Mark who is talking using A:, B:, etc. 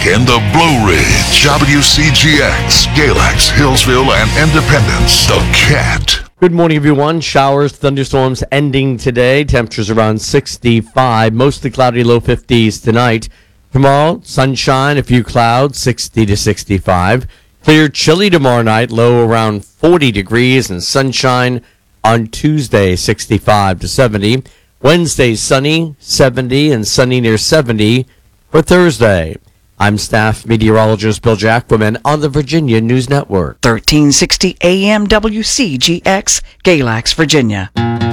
A: in the Blue Ridge. WCGX, Galax, Hillsville, and Independence. The Cat.
B: Good morning, everyone. Showers, thunderstorms ending today. Temperatures around 65. Mostly cloudy, low 50s tonight. Tomorrow, sunshine, a few clouds, 60 to 65. Clear, chilly tomorrow night, low around 40 degrees, and sunshine on Tuesday, 65 to 70. Wednesday, sunny, 70, and sunny near 70 for Thursday. I'm staff meteorologist Bill Jackwoman on the Virginia News Network.
C: 1360 AM WCGX, Galax, Virginia.